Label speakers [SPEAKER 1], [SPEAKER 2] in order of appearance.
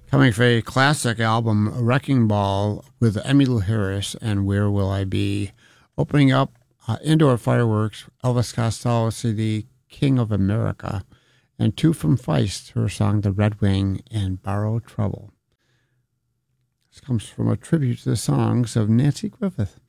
[SPEAKER 1] Coming for a classic album, Wrecking Ball with Emmylou Harris and Where Will I Be? Opening up Indoor Fireworks, Elvis Costello CD, King of America, and two from Feist, her song The Red Wing and Borrow Trouble. This comes from a tribute to the songs of Nancy Griffith.